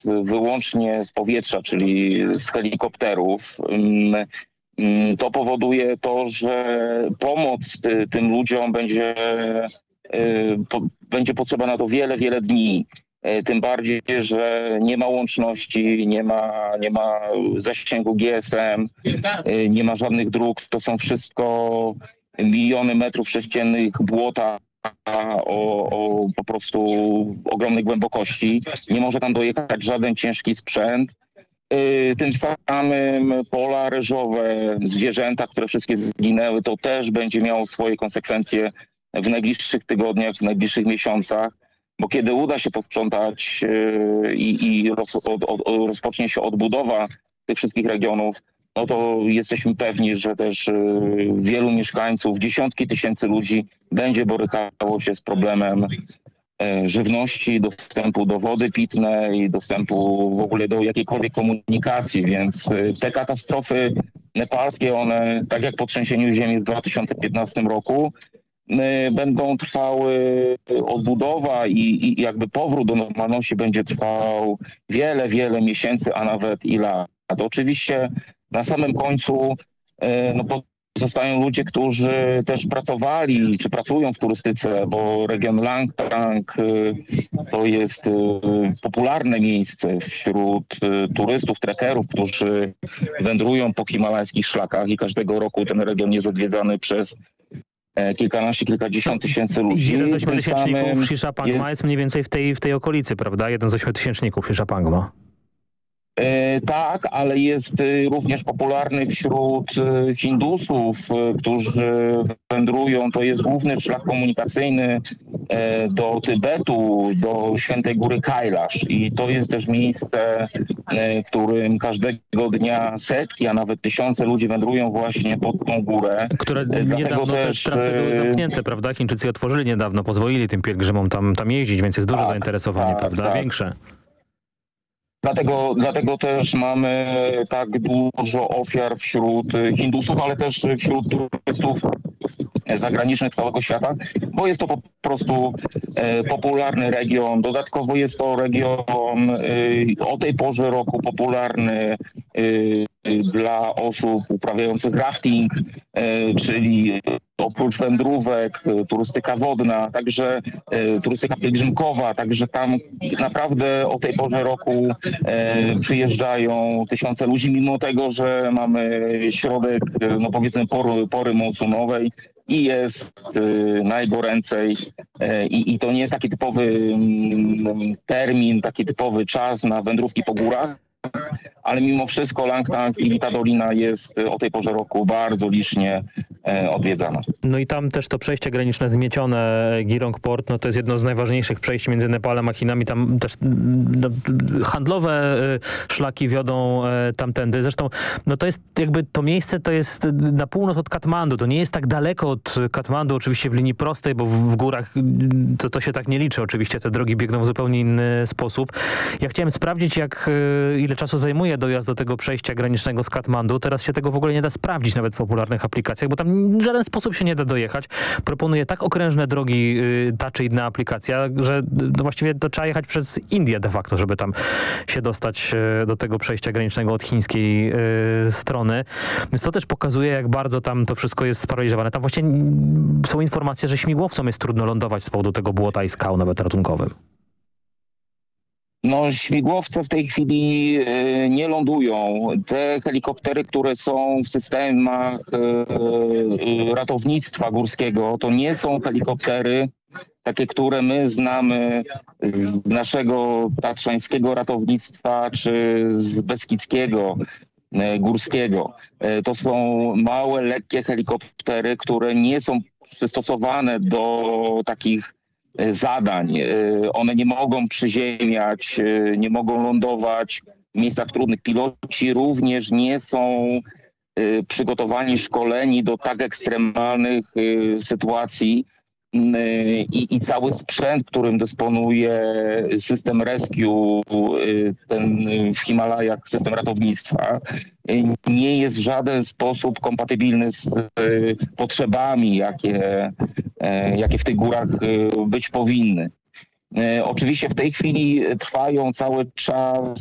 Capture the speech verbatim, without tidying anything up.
wyłącznie z powietrza, czyli z helikopterów, to powoduje to, że pomoc tym ludziom będzie, będzie potrzeba na to wiele, wiele dni. Tym bardziej, że nie ma łączności, nie ma, nie ma zasięgu G S M, nie ma żadnych dróg. To są wszystko miliony metrów sześciennych błota o, o po prostu ogromnej głębokości. Nie może tam dojechać żaden ciężki sprzęt. Tym samym pola ryżowe, zwierzęta, które wszystkie zginęły, to też będzie miało swoje konsekwencje w najbliższych tygodniach, w najbliższych miesiącach, bo kiedy uda się posprzątać i, i roz, od, od, rozpocznie się odbudowa tych wszystkich regionów, no to jesteśmy pewni, że też wielu mieszkańców, dziesiątki tysięcy ludzi będzie borykało się z problemem żywności, dostępu do wody pitnej, dostępu w ogóle do jakiejkolwiek komunikacji, więc te katastrofy nepalskie, one, tak jak po trzęsieniu ziemi w dwa tysiące piętnastym roku, będą trwały, odbudowa i, i jakby powrót do normalności będzie trwał wiele, wiele miesięcy, a nawet i lat. Oczywiście na samym końcu no, pozostają ludzie, którzy też pracowali czy pracują w turystyce, bo region Langtang to jest popularne miejsce wśród turystów, trekerów, którzy wędrują po himalajskich szlakach i każdego roku ten region jest odwiedzany przez kilkanaście, kilkadziesiąt tysięcy ludzi. Jeden z ośmiotysięczników samym Shishapangma jest... jest mniej więcej w tej, w tej okolicy, prawda? Jeden z ośmiotysięczników Shishapangma. E, tak, ale jest również popularny wśród Hindusów, którzy wędrują. To jest główny szlak komunikacyjny e, do Tybetu, do świętej góry Kailash. I to jest też miejsce, e, którym każdego dnia setki, a nawet tysiące ludzi wędrują właśnie pod tą górę. Które E, niedawno też, te trasy były zamknięte, prawda? Chińczycy otworzyli niedawno, pozwolili tym pielgrzymom tam, tam jeździć, więc jest duże tak, zainteresowanie, tak, prawda? tak. Większe. Dlatego, dlatego też mamy tak dużo ofiar wśród Hindusów, ale też wśród turystów zagranicznych z całego świata, bo jest to po prostu e, popularny region. Dodatkowo jest to region e, o tej porze roku popularny e, dla osób uprawiających rafting, e, czyli oprócz wędrówek, turystyka wodna, także e, turystyka pielgrzymkowa, także tam naprawdę o tej porze roku e, przyjeżdżają tysiące ludzi, mimo tego, że mamy środek, no powiedzmy, pory, pory monsunowej i jest e, najgoręcej e, i, i to nie jest taki typowy mm, termin, taki typowy czas na wędrówki po górach, ale mimo wszystko Langtang i ta dolina jest o tej porze roku bardzo licznie e, odwiedzana. No i tam też to przejście graniczne zmiecione, Girong Port, no to jest jedno z najważniejszych przejść między Nepalem a Chinami. Tam też no, handlowe y, szlaki wiodą y, tamtędy. Zresztą no to jest jakby to miejsce to jest na północ od Katmandu. To nie jest tak daleko od Katmandu, oczywiście w linii prostej, bo w, w górach y, to, to się tak nie liczy. Oczywiście te drogi biegną w zupełnie inny sposób. Ja chciałem sprawdzić, jak y, ile czasu zajmuje dojazd do tego przejścia granicznego z Katmandu. Teraz się tego w ogóle nie da sprawdzić nawet w popularnych aplikacjach, bo tam w żaden sposób się nie da dojechać. Proponuję tak okrężne drogi y, ta czy inna aplikacja, że no właściwie to trzeba jechać przez Indię de facto, żeby tam się dostać y, do tego przejścia granicznego od chińskiej y, strony. Więc to też pokazuje, jak bardzo tam to wszystko jest sparaliżowane. Tam właśnie są informacje, że śmigłowcom jest trudno lądować z powodu tego błota i skał nawet ratunkowym. No, śmigłowce w tej chwili y, nie lądują. Te helikoptery, które są w systemach y, y, ratownictwa górskiego, to nie są helikoptery takie, które my znamy z naszego tatrzańskiego ratownictwa czy z beskidzkiego, y, górskiego. Y, to są małe, lekkie helikoptery, które nie są przystosowane do takich zadań. One nie mogą przyziemiać, nie mogą lądować w miejscach trudnych. Piloci również nie są przygotowani, szkoleni do tak ekstremalnych sytuacji i, i cały sprzęt, którym dysponuje system rescue, ten w Himalajach system ratownictwa, nie jest w żaden sposób kompatybilny z potrzebami, jakie, jakie w tych górach być powinny. Oczywiście w tej chwili trwają cały czas